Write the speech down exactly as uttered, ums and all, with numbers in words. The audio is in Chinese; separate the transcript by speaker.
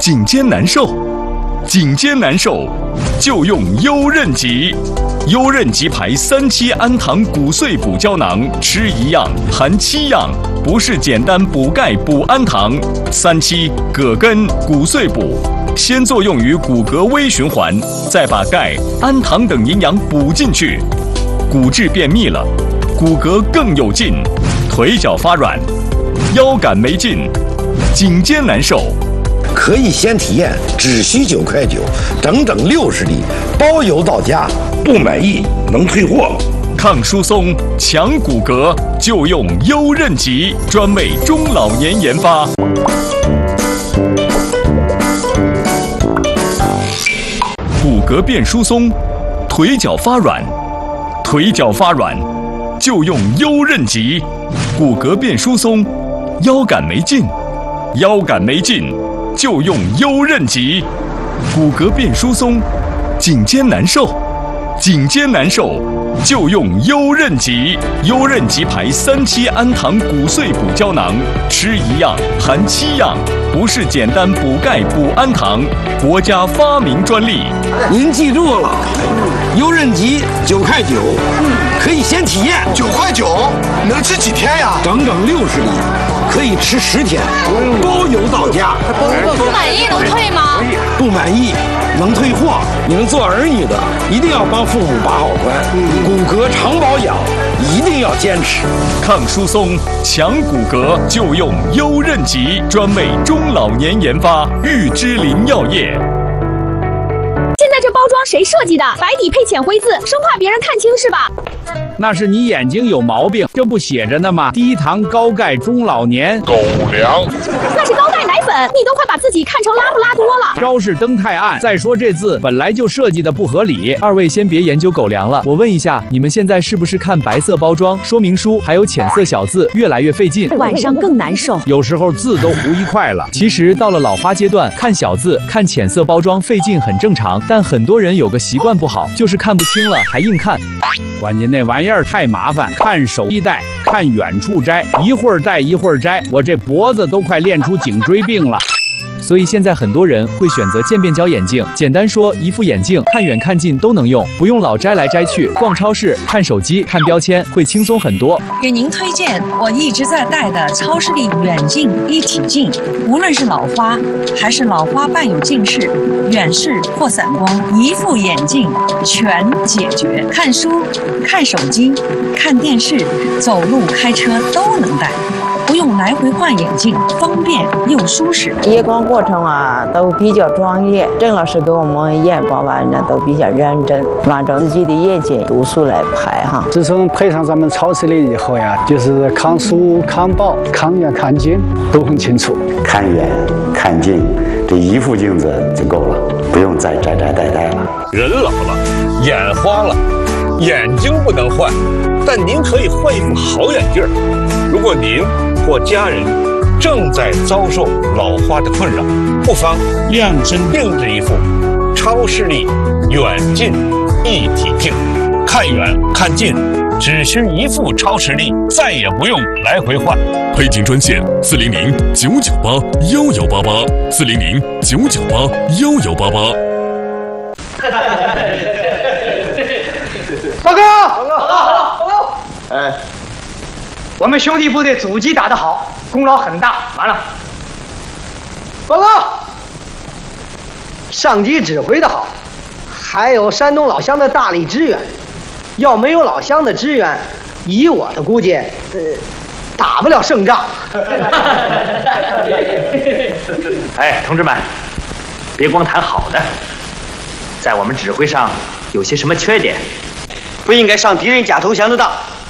Speaker 1: 颈肩难受，颈肩难受就用优韧吉。优韧吉牌三七氨糖骨碎补胶囊，吃一样含七样，不是简单补钙补氨糖。三七葛根骨碎补，先作用于骨骼微循环，再把钙、氨糖等营养补进去，骨质变密了，骨骼更有劲，腿脚发软，腰杆没劲，颈肩难受。
Speaker 2: 可以先体验，只需九块九，整整六十粒，包邮到家，不满意能退货。
Speaker 1: 抗疏松、强骨骼，就用优韧吉，专为中老年研发。骨骼变疏松，腿脚发软，腿脚发软，就用优韧吉。骨骼变疏松，腰杆没劲，腰杆没劲。就用优韧吉。骨骼变疏松，颈肩难受，颈肩难受就用优韧吉。优韧吉牌三七氨糖骨碎补胶囊，吃一样含七样，不是简单补钙补氨糖，国家发明专利。
Speaker 2: 您记住了，优韧吉九块九，可以先体验。
Speaker 3: 九块九能吃几天呀？
Speaker 2: 整整六十粒。可以吃十天，包邮到家。
Speaker 4: 不满意能退吗？
Speaker 2: 不满意能退货。你们做儿女的一定要帮父母把好关，骨骼常保养一定要坚持。
Speaker 1: 抗疏松、强骨骼就用优韧吉，专为中老年研发，玉芝林药业。
Speaker 5: 现在这包装谁设计的？白底配浅灰字，生怕别人看清是吧？
Speaker 6: 那是你眼睛有毛病，这不写着呢吗？低糖高钙中老年
Speaker 3: 狗粮，
Speaker 5: 那是高钙奶粉，你都快把自己看成拉布拉多了。
Speaker 6: 招式灯太暗，再说这字本来就设计的不合理。二位先别研究狗粮了，我问一下，你们现在是不是看白色包装说明书还有浅色小字越来越费劲，
Speaker 5: 晚上更难受，
Speaker 6: 有时候字都糊一块了。其实到了老花阶段，看小字看浅色包装费劲很正常，但很多人有个习惯不好，就是看不清了还硬看。关键那玩意儿太麻烦，看手一戴，看远处摘，一会儿戴一会儿摘，我这脖子都快练出颈椎病了。所以现在很多人会选择渐变焦眼镜，简单说，一副眼镜看远看近都能用，不用老摘来摘去。逛超市、看手机、看标签会轻松很多。
Speaker 7: 给您推荐我一直在戴的超视力远近一体镜，无论是老花还是老花伴有近视、远视或散光，一副眼镜全解决。看书、看手机、看电视、走路、开车都能戴。不用来回换眼镜，方便又舒适。
Speaker 8: 验光过程啊都比较专业，郑老师给我们验光完呢都比较认真，按照自己的眼睛度数来排哈。
Speaker 9: 自从配上咱们超视力以后呀，就是看书、看报、看远看近都很清楚。
Speaker 10: 看远看近，这一副镜子就够了，不用再摘摘戴戴了。
Speaker 11: 人老了，眼花了，眼睛不能换，但您可以换一副好眼镜。如果您或家人正在遭受老花的困扰，不妨量身定制一副超视力远近一体镜，看远看近只需一副超视力，再也不用来回换。
Speaker 12: 配镜专线四零零九九八幺幺八八，四零零九九八幺幺八八。
Speaker 13: 报告，报告，报告，报告！哎，我们兄弟部队阻击打得好，功劳很大。完了，报告，上级指挥得好，还有山东老乡的大力支援。要没有老乡的支援，以我的估计，呃，打不了胜仗。
Speaker 14: 哎，同志们，别光谈好的，在我们指挥上有些什么缺点，
Speaker 15: 不应该上敌人假投降的当。